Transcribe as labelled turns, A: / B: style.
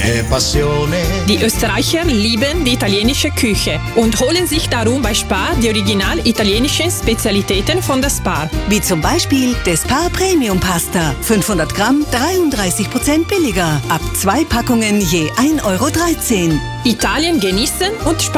A: che passione.
B: Die Österreicher lieben die italienische Küche und holen sich darum bei Spar die original italienischen Spezialitäten von der Spar.
C: Wie zum Beispiel der Spar Premium Pasta. 500 Gramm, 33% billiger. Ab 2 Packungen je 1,13 €.
B: Italien genießen und Spar